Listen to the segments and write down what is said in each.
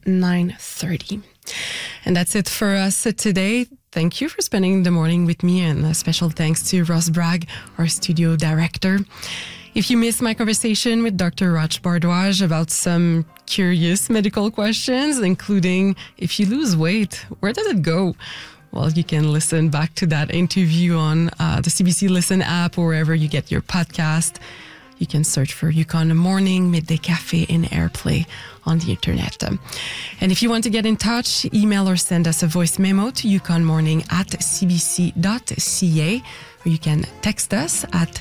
9:30. And that's it for us today. Thank you for spending the morning with me, and a special thanks to Ross Bragg, our studio director. If you missed my conversation with Dr. Raj Bardwaj about some curious medical questions, including if you lose weight, where does it go? Well, you can listen back to that interview on the CBC Listen app or wherever you get your podcast. You can search for Yukon Morning, Midday Cafe in AirPlay on the internet. And if you want to get in touch, email or send us a voice memo to yukonmorning@cbc.ca, or you can text us at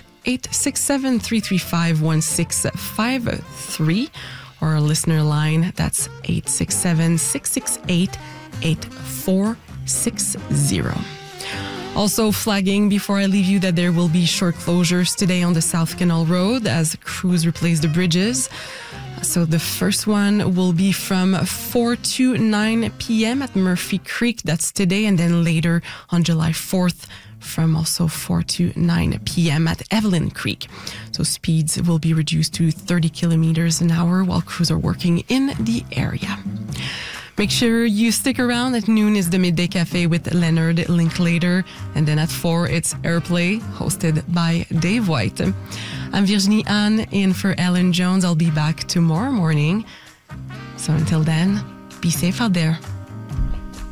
867-335-1653, or our listener line, that's 867-668-8460. Also flagging before I leave you that there will be short closures today on the South Canal Road as crews replace the bridges. So the first one will be from 4 to 9 p.m. at Murphy Creek. That's today. And then later on July 4th from also 4 to 9 p.m. at Evelyn Creek. So speeds will be reduced to 30 kilometers an hour while crews are working in the area. Make sure you stick around. At noon is the Midday Cafe with Leonard Linklater. And then at 4, it's AirPlay, hosted by Dave White. I'm Virginie Anne, in for Ellen Jones. I'll be back tomorrow morning. So until then, be safe out there.